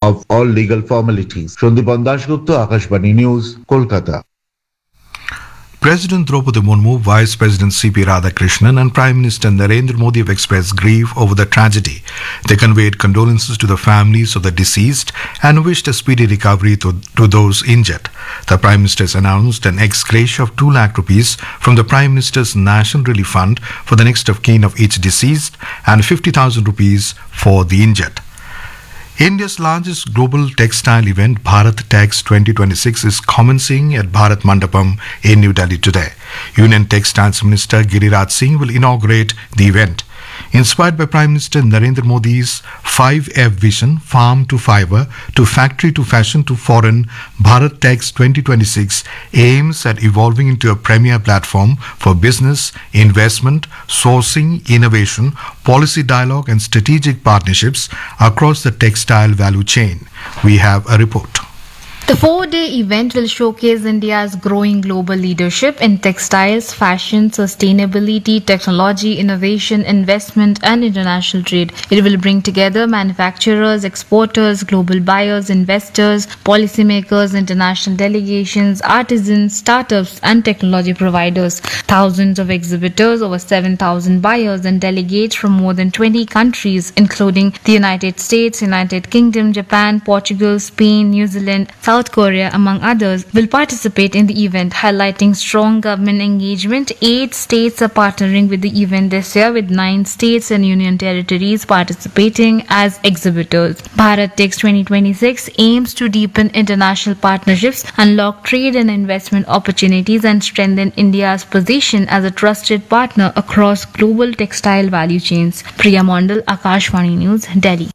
of all legal formalities. Shandipan Dashgupta, Akashvani News, Kolkata. President Draupadi Murmu, Vice President C.P. Radhakrishnan and Prime Minister Narendra Modi have expressed grief over the tragedy. They conveyed condolences to the families of the deceased and wished a speedy recovery to those injured. The Prime Minister has announced an ex gratia of 2 lakh rupees from the Prime Minister's National Relief Fund for the next of kin of each deceased and 50,000 rupees for the injured. India's largest global textile event, Bharat Tex 2026, is commencing at Bharat Mandapam in New Delhi today. Union Textiles Minister Giriraj Singh will inaugurate the event. Inspired by Prime Minister Narendra Modi's 5F vision, farm to fiber, to factory to fashion to foreign, Bharat Tex 2026 aims at evolving into a premier platform for business, investment, sourcing, innovation, policy dialogue and strategic partnerships across the textile value chain. We have a report. The 4-day event will showcase India's growing global leadership in textiles, fashion, sustainability, technology, innovation, investment, and international trade. It will bring together manufacturers, exporters, global buyers, investors, policymakers, international delegations, artisans, startups, and technology providers. Thousands of exhibitors, over 7,000 buyers, and delegates from more than 20 countries, including the United States, United Kingdom, Japan, Portugal, Spain, New Zealand, South Korea, among others, will participate in the event, highlighting strong government engagement. 8 states are partnering with the event this year, with 9 states and union territories participating as exhibitors. Bharat Tex 2026 aims to deepen international partnerships, unlock trade and investment opportunities, and strengthen India's position as a trusted partner across global textile value chains. Priya Mondal, Akashvani News, Delhi.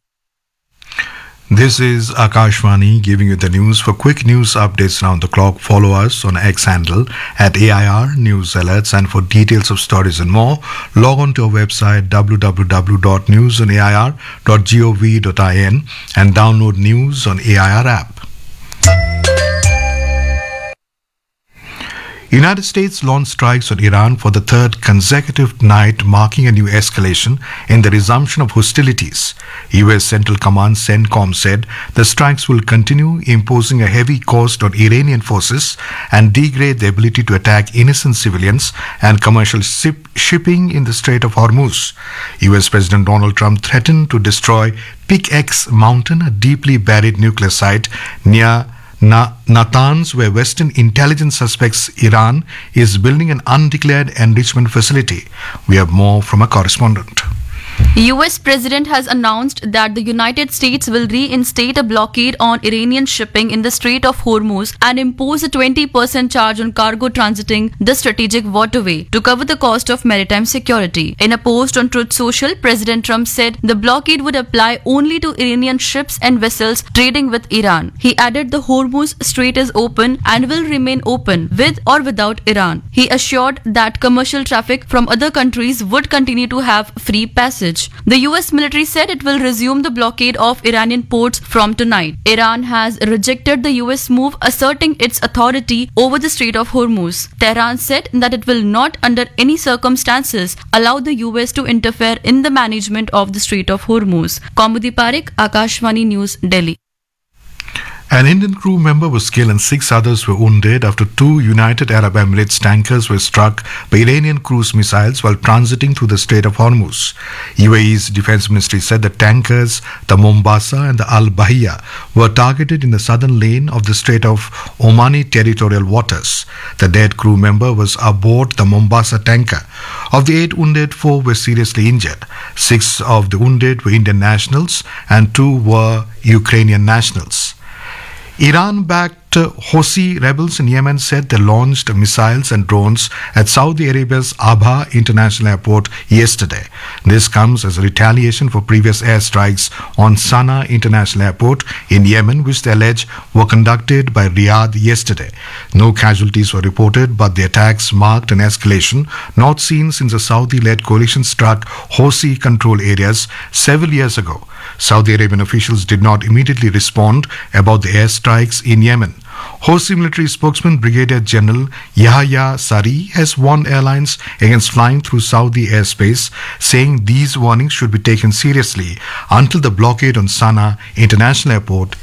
This is Akashvani giving you the news. For quick news updates around the clock, follow us on X handle at AIR News Alerts, and for details of stories and more, log on to our website www.newsonair.gov.in and download news on AIR app. United States launched strikes on Iran for the 3rd consecutive night, marking a new escalation in the resumption of hostilities. U.S. Central Command CENTCOM said the strikes will continue, imposing a heavy cost on Iranian forces and degrade the ability to attack innocent civilians and commercial shipping in the Strait of Hormuz. U.S. President Donald Trump threatened to destroy Pickaxe Mountain, a deeply buried nuclear site near Natanz, where Western intelligence suspects Iran is building an undeclared enrichment facility. We have more from a correspondent. US President has announced that the United States will reinstate a blockade on Iranian shipping in the Strait of Hormuz and impose a 20% charge on cargo transiting the strategic waterway to cover the cost of maritime security. In a post on Truth Social, President Trump said the blockade would apply only to Iranian ships and vessels trading with Iran. He added the Hormuz Strait is open and will remain open with or without Iran. He assured that commercial traffic from other countries would continue to have free passage. The US military said it will resume the blockade of Iranian ports from tonight. Iran has rejected the US move, asserting its authority over the Strait of Hormuz. Tehran said that it will not, under any circumstances, allow the US to interfere in the management of the Strait of Hormuz. Kaumudi Parekh, Akashvani News, Delhi. An Indian crew member was killed and 6 others were wounded after 2 United Arab Emirates tankers were struck by Iranian cruise missiles while transiting through the Strait of Hormuz. UAE's defense ministry said the tankers, the Mombasa and the Al Bahia, were targeted in the southern lane of the Strait of Omani territorial waters. The dead crew member was aboard the Mombasa tanker. Of the 8 wounded, 4 were seriously injured. 6 of the wounded were Indian nationals and 2 were Ukrainian nationals. Iran-backed Houthi rebels in Yemen said they launched missiles and drones at Saudi Arabia's Abha International Airport yesterday. This comes as a retaliation for previous airstrikes on Sana'a International Airport in Yemen, which they allege were conducted by Riyadh yesterday. No casualties were reported, but the attacks marked an escalation not seen since the Saudi-led coalition struck Houthi-controlled areas several years ago. Saudi Arabian officials did not immediately respond about the airstrikes in Yemen. Houthi military spokesman Brigadier General Yahya Sari has warned airlines against flying through Saudi airspace, saying these warnings should be taken seriously until the blockade on Sana'a International Airport